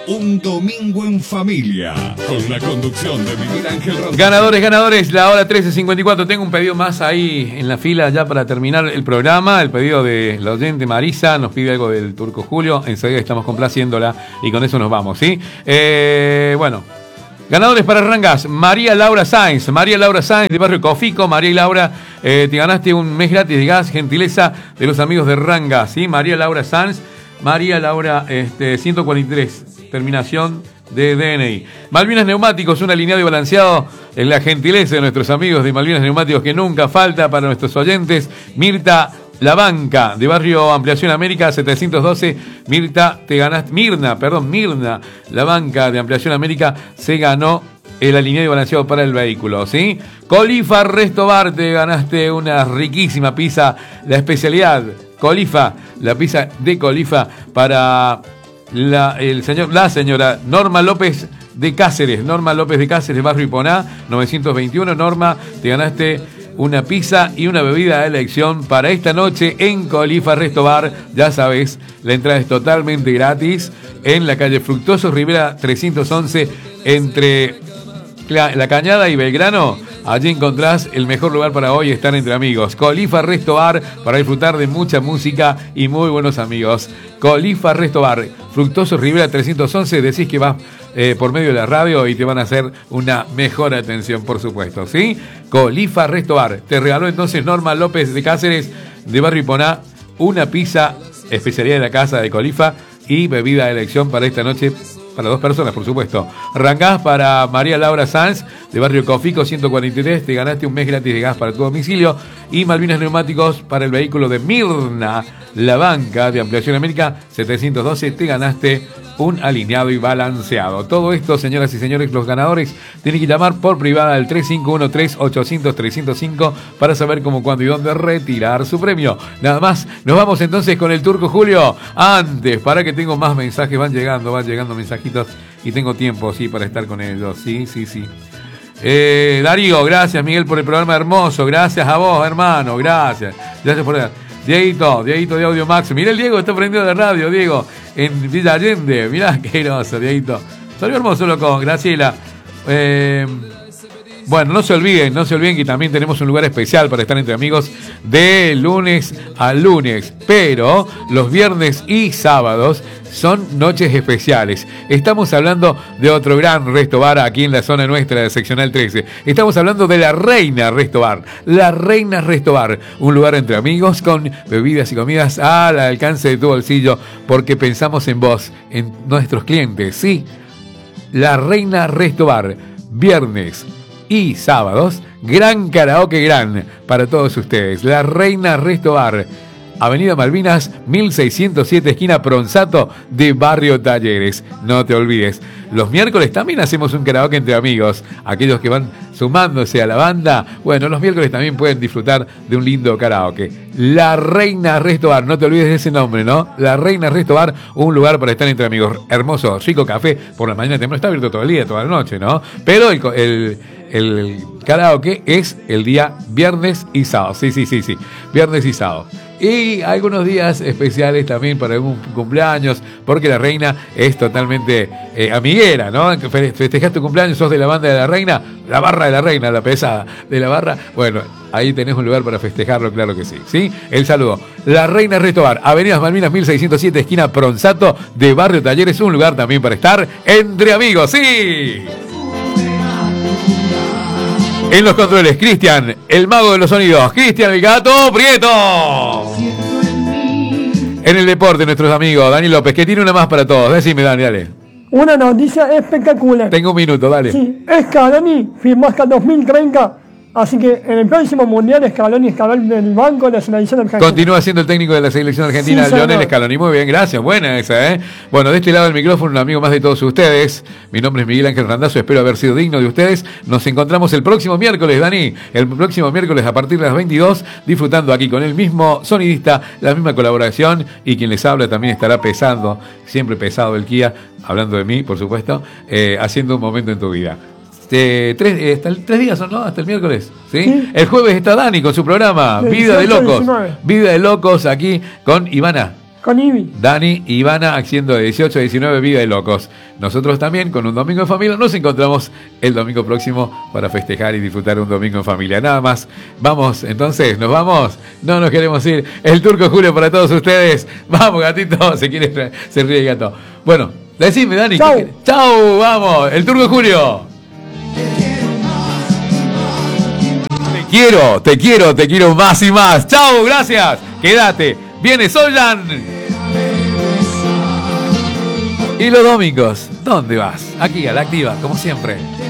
Un domingo en familia, con la conducción de Miguel Ángel Randazzo. Ganadores, la hora 13:54. Tengo un pedido más ahí en la fila ya para terminar el programa. El pedido de la oyente Marisa, nos pide algo del Turco Julio. Enseguida estamos complaciéndola y con eso nos vamos, ¿sí? Bueno, ganadores para Rangas: María Laura Sáenz de Barrio Cofico. María y Laura, te ganaste un mes gratis de gas, gentileza de los amigos de Rangas, ¿sí? María Laura Sáenz, 143. Terminación de DNI. Malvinas Neumáticos, un alineado y balanceado, en la gentileza de nuestros amigos de Malvinas Neumáticos, que nunca falta para nuestros oyentes. Mirta La Banca, de Barrio Ampliación América 712. Mirna La Banca de Ampliación América se ganó el alineado y balanceado para el vehículo, ¿sí? Colifa Resto Bar, te ganaste una riquísima pizza, la especialidad Colifa, la pizza de Colifa para la señora Norma López de Cáceres, Barrio Iponá 921. Norma, te ganaste una pizza y una bebida de elección para esta noche en Colifa Resto Bar. Ya sabes, la entrada es totalmente gratis en la calle Fructuoso Rivera 311, entre La Cañada y Belgrano. Allí encontrás el mejor lugar para hoy estar entre amigos. Colifa Resto Bar, para disfrutar de mucha música y muy buenos amigos. Colifa Resto Bar, Fructuoso Rivera 311. Decís que vas por medio de la radio y te van a hacer una mejor atención, por supuesto, ¿sí? Colifa Resto Bar. Te regaló entonces Norma López de Cáceres, de Barrio Iponá, una pizza, especialidad de la casa de Colifa, y bebida de elección para esta noche, para 2 personas, por supuesto. Rangás para María Laura Sanz, de Barrio Cofico 143. Te ganaste un mes gratis de gas para tu domicilio. Y Malvinas Neumáticos para el vehículo de Mirna La Banca, de Ampliación América 712. Te ganaste un alineado y balanceado. Todo esto, señoras y señores, los ganadores tienen que llamar por privada al 3513-800-305 para saber cómo, cuándo y dónde retirar su premio. Nada más, nos vamos entonces con el Turco Julio. Antes, para que tengo más mensajes, van llegando mensajitos y tengo tiempo, sí, para estar con ellos. Sí. Darío, gracias, Miguel, por el programa hermoso. Gracias a vos, hermano, gracias por... Dieguito de Audio Max. Mirá, el Diego está prendido de radio, Diego, en Villa Allende. Mirá, qué hermoso, Dieguito. Salió hermoso, loco. Graciela. Bueno, no se olviden que también tenemos un lugar especial para estar entre amigos de lunes a lunes. Pero los viernes y sábados son noches especiales. Estamos hablando de otro gran resto bar aquí en la zona nuestra de Seccional 13. Estamos hablando de La Reina Resto Bar. La Reina Resto Bar. Un lugar entre amigos con bebidas y comidas al alcance de tu bolsillo, porque pensamos en vos, en nuestros clientes, ¿sí? La Resto Bar. Viernes y sábados, gran karaoke para todos ustedes. La Reina Resto Bar. Avenida Malvinas 1607, esquina Pronsato, de Barrio Talleres. No te olvides, los miércoles también hacemos un karaoke entre amigos. Aquellos que van sumándose a la banda, bueno, los miércoles también pueden disfrutar de un lindo karaoke. La Reina Resto Bar, no te olvides de ese nombre, ¿no? La Reina Resto Bar, un lugar para estar entre amigos. Hermoso, rico café por la mañana temprano, está abierto todo el día, toda la noche, ¿no? Pero el karaoke es el día viernes y sábado. Sí, viernes y sábado. Y algunos días especiales también para algún cumpleaños, porque la Reina es totalmente amiguera, ¿no? Festejás tu cumpleaños, sos de la banda de la Reina, la barra de la Reina, la pesada de la barra. Bueno, ahí tenés un lugar para festejarlo, claro que sí, ¿sí? El saludo. La Reina Resto Bar, Avenida Malvinas 1607, esquina Pronsato, de Barrio Talleres, un lugar también para estar entre amigos, ¡sí! En los controles, Cristian, el mago de los sonidos. Cristian, el gato Prieto. En el deporte, nuestros amigos, Dani López, que tiene una más para todos. Decime, Dani, dale. Una noticia espectacular. Tengo un minuto, dale. Sí, Scaloni firmó hasta 2030. Así que en el próximo Mundial Scaloni estará del banco de la selección argentina. Continúa siendo el técnico de la selección argentina, sí, Lionel Scaloni. Muy bien, gracias. Buena esa, ¿eh? Bueno, de este lado del micrófono, un amigo más de todos ustedes. Mi nombre es Miguel Ángel Randazzo, espero haber sido digno de ustedes. Nos encontramos el próximo miércoles, Dani. El próximo miércoles a partir de las 22, disfrutando aquí con el mismo sonidista, la misma colaboración, y quien les habla también estará pesando, siempre pesado el Kia, hablando de mí, por supuesto, haciendo un momento en tu vida. 3 días son, ¿no? Hasta el miércoles, ¿sí? Sí. El jueves está Dani con su programa Vida de Locos. 19. Vida de Locos aquí con Ivana. Con Ivy. Dani y Ivana haciendo de 18 a 19 Vida de Locos. Nosotros también con un domingo en familia nos encontramos el domingo próximo para festejar y disfrutar un domingo en familia. Nada más. Vamos, entonces, ¿nos vamos? No nos queremos ir. El Turco Julio para todos ustedes. Vamos, gatito. Se ríe el gato. Bueno, decime, Dani. Chau. Chau, vamos. El Turco Julio. Te quiero más y más. Chau, gracias. Quédate. Viene Soyan. Y los domingos, ¿dónde vas? Aquí a La Activa, como siempre.